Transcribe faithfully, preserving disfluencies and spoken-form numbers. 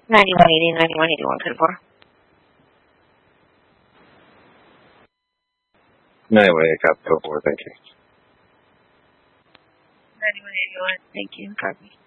ninety-one eighty, ninety-one eighty-one, code four. ninety-one eighty, copy, code four, thank you. ninety-one eighty-one, thank you, copy.